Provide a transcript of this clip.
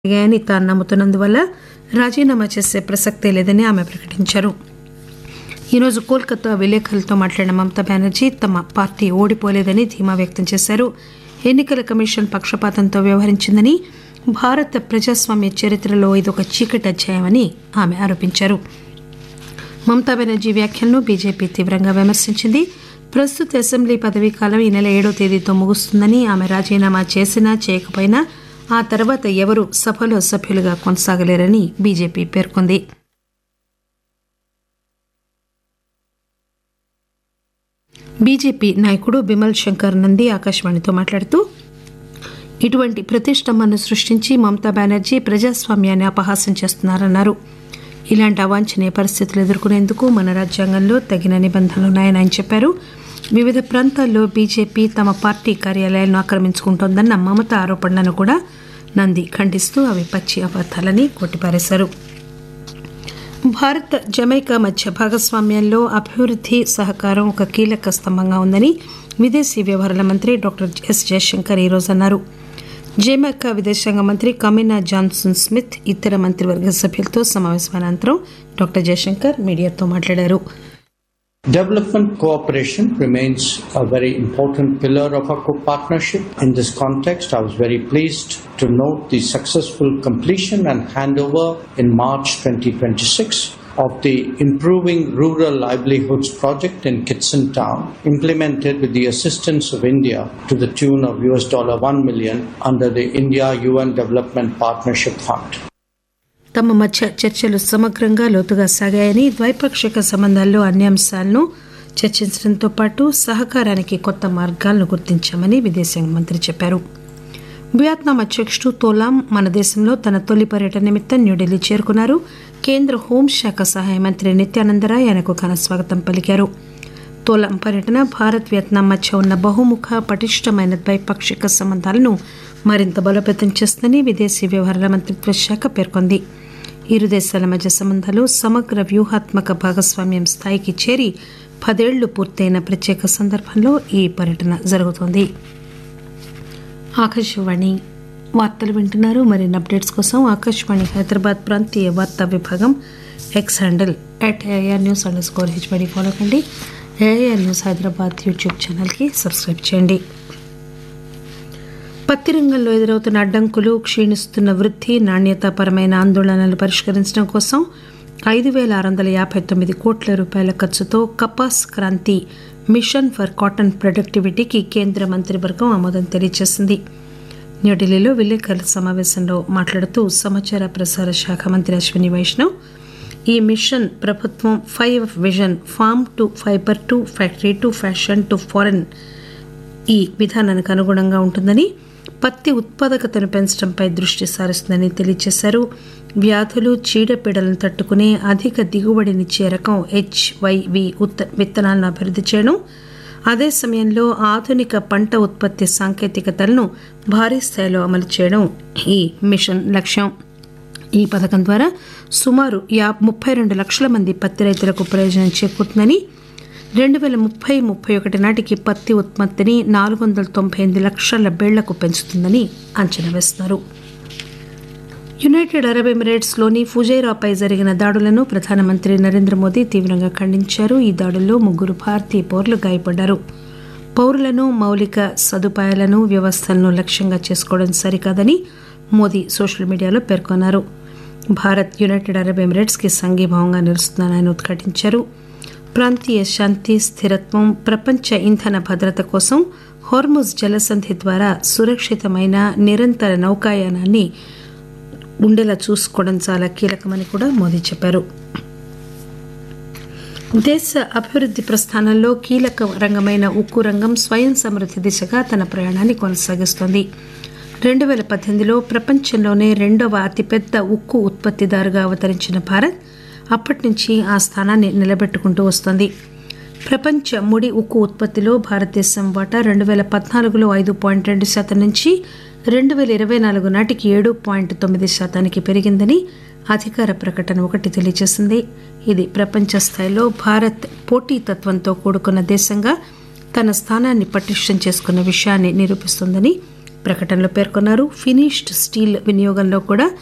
జరిగాయని తాను నమ్ముతున్నందువల్ల రాజీనామా చేసే ప్రసక్తే లేదని ఆమె ప్రకటించారు. ఈరోజు కోల్కతా విలేకరులతో మాట్లాడిన మమతా బెనర్జీ తమ పార్టీ ఓడిపోలేదని ధీమా వ్యక్తం చేశారు. ఎన్నికల కమిషన్ పక్షపాతంతో వ్యవహరించిందని, భారత ప్రజాస్వామ్య చరిత్రలో ఇదొక చీకటి అధ్యాయమని ఆమె ఆరోపించారు. మమతా బెనర్జీ వ్యాఖ్యలను బీజేపీ తీవ్రంగా విమర్శించింది. ప్రస్తుత అసెంబ్లీ పదవీకాలం ఈ నెల 7వ తేదీతో ముగుస్తుందని, ఆమె రాజీనామా చేసినా చేయకపోయినా ఆ తర్వాత ఎవరూ సభలో సభ్యులుగా కొనసాగలేరని బీజేపీ పేర్కొంది. బీజేపీ నాయకుడు బిమల్ శంకర్ నంది ఆకాశవాణితో మాట్లాడుతూ, ఇటువంటి ప్రతిష్టంభను సృష్టించి మమతా బెనర్జీ ప్రజాస్వామ్యాన్ని అపహాస్యం చేస్తున్నారన్నారు. ఇలాంటి అవాంఛనీయ పరిస్థితులు ఎదుర్కొనేందుకు మన రాజ్యాంగంలో తగిన నిబంధనలున్నాయని ఆయన చెప్పారు. వివిధ ప్రాంతాల్లో బీజేపీ తమ పార్టీ కార్యాలయాలను ఆక్రమించుకుంటోందన్న మమతా ఆరోపణలను కూడా నంది ఖండిస్తూ అవి పచ్చి అబద్దాలని కొట్టిపారేశారు. భారత్ జమైకా మధ్య భాగస్వామ్యంలో అభివృద్ధి సహకారం ఒక కీలక స్తంభంగా ఉందని విదేశీ వ్యవహారాల మంత్రి డాక్టర్ ఎస్ జయశంకర్ ఈరోజు అన్నారు. జమైకా విదేశాంగ మంత్రి కమినా జాన్సన్ స్మిత్ ఇతర మంత్రివర్గ సభ్యులతో సమావేశమైన అనంతరం డాక్టర్ జయశంకర్ మీడియాతో మాట్లాడారు. Development cooperation remains a very important pillar of our partnership. In this context, I was very pleased to note the successful completion and handover in March 2026 of the Improving Rural Livelihoods project in Kitson Town, implemented with the assistance of India to the tune of $1 million under the India-UN Development Partnership Fund. తమ మధ్య చర్చలు సమగ్రంగా లోతుగా సాగాయని, ద్వైపాక్షిక సంబంధాల్లో అన్ని అంశాలను చర్చించడంతో పాటు సహకారానికి కొత్త మార్గాలను గుర్తించామని విదేశాంగ మంత్రి చెప్పారు. వియత్నాం అధ్యక్షుడు తోలాం మన దేశంలో తన తొలి పర్యటన నిమిత్తం న్యూఢిల్లీ చేరుకున్నారు. కేంద్ర హోంశాఖ సహాయ మంత్రి నిత్యానందరాయ్ ఆయనకు ఘన స్వాగతం పలికారు. తోలాం పర్యటన భారత్ వియత్నాం మధ్య ఉన్న బహుముఖ పటిష్టమైన ద్వైపాక్షిక సంబంధాలను మరింత బలోపేతం చేస్తుందని విదేశీ వ్యవహారాల మంత్రిత్వ శాఖ పేర్కొంది. ఇరు దేశాల మధ్య సంబంధాలు సమగ్ర వ్యూహాత్మక భాగస్వామ్యం స్థాయికి చేరి 10 ఏళ్లు పూర్తయిన ప్రత్యేక సందర్భంలో ఈ పర్యటన జరుగుతోంది. ఆకాశవాణి వార్తలు వింటున్నారు. మరిన్ని అప్డేట్స్ కోసం ఆకాశవాణి హైదరాబాద్ ప్రాంతీయ వార్తా విభాగం ఎక్స్ హ్యాండిల్ @AIRnews_HBD ఫాలో కండి. AIR న్యూస్ హైదరాబాద్ యూట్యూబ్ ఛానల్కి సబ్స్క్రైబ్ చేయండి. పత్తి రంగంలో ఎదురవుతున్న అడ్డంకులు, క్షీణిస్తున్న వృద్ధి, నాణ్యతాపరమైన ఆందోళనలు పరిష్కరించడం కోసం 5,659 కోట్ల రూపాయల ఖర్చుతో Kapas Kranti mission for cotton ప్రొడక్టివిటీకి కేంద్ర మంత్రివర్గం ఆమోదం తెలియజేసింది. న్యూఢిల్లీలో విలేకరుల సమావేశంలో మాట్లాడుతూ సమాచార ప్రసార శాఖ మంత్రి అశ్విని వైష్ణవ్, ఈ మిషన్ ప్రభుత్వం 5 vision form to fibre to factory to fashion to foreign ఈ విధానానికి అనుగుణంగా ఉంటుందని, పత్తి ఉత్పాదకతను పెంచడంపై దృష్టి సారిస్తుందని తెలియజేశారు. వ్యాధులు, చీడపీడలను తట్టుకునే అధిక దిగుబడినిచ్చే రకం HYV విత్తనాలను అభివృద్ధి చేయడం, అదే సమయంలో ఆధునిక పంట ఉత్పత్తి సాంకేతికతలను భారీ స్థాయిలో అమలు చేయడం ఈ మిషన్ లక్ష్యం. ఈ పథకం ద్వారా సుమారు 32 లక్షల మంది పత్తి రైతులకు ప్రయోజనం చేకూరుతుందని, 2030-31 నాటికి పత్తి ఉత్పత్తిని 498 లక్షల బేళ్లకు పెంచుతుందని అంచనా వేస్తున్నారు. యునైటెడ్ అరబ్ ఎమిరేట్స్లోని ఫుజైరాపై జరిగిన దాడులను ప్రధానమంత్రి నరేంద్ర మోదీ తీవ్రంగా ఖండించారు. ఈ దాడుల్లో 3 భారతీయ పౌరులు గాయపడ్డారు. పౌరులను, మౌలిక సదుపాయాలను, వ్యవస్థలను లక్ష్యంగా చేసుకోవడం సరికాదని మోదీ సోషల్ మీడియాలో పేర్కొన్నారు. భారత్ యునైటెడ్ అరబ్ ఎమిరేట్స్కి సంఘీభావంగా నిలుస్తుందని ఆయన ఉద్ఘాటించారు. ప్రాంతీయ శాంతి, స్థిరత్వం, ప్రపంచ ఇంధన భద్రత కోసం హార్ముజ్ జలసంధి ద్వారా సురక్షితమైన నిరంతర నౌకాయానాన్ని ఉండేలా చూసుకోవడం చాలా కీలకమని కూడా మోదీ చెప్పారు. దేశ అభివృద్ధి ప్రస్థానంలో కీలక రంగమైన ఉక్కు రంగం స్వయం సమృద్ధి దిశగా తన ప్రయాణాన్ని కొనసాగిస్తోంది. 2018లో ప్రపంచంలోనే 2వ అతిపెద్ద ఉక్కు ఉత్పత్తిదారుగా అవతరించిన భారత్ అప్పటి నుంచి ఆ స్థానాన్ని నిలబెట్టుకుంటూ వస్తోంది. ప్రపంచ ముడి ఉక్కు ఉత్పత్తిలో భారతదేశం వాటా 2014లో 5.2% నుంచి 2024 నాటికి 7.9% పెరిగిందని అధికార ప్రకటన 1 తెలియజేసింది. ఇది ప్రపంచ స్థాయిలో భారత్ పోటీతత్వంతో కూడుకున్న దేశంగా తన స్థానాన్ని పటిష్టం చేసుకున్న విషయాన్ని నిరూపిస్తోందని ప్రకటనలో పేర్కొన్నారు. ఫినిష్డ్ స్టీల్ వినియోగంలో కూడా